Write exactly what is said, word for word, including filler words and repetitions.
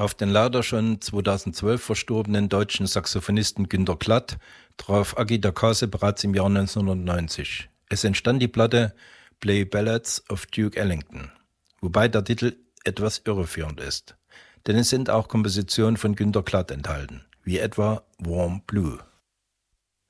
Auf den leider schon zweitausendzwölf verstorbenen deutschen Saxophonisten Günter Glatt traf Aki Takase bereits im Jahr neunzehnhundertneunzig. Es entstand die Platte Play Ballads of Duke Ellington, wobei der Titel etwas irreführend ist, denn es sind auch Kompositionen von Günter Glatt enthalten, wie etwa Warm Blue.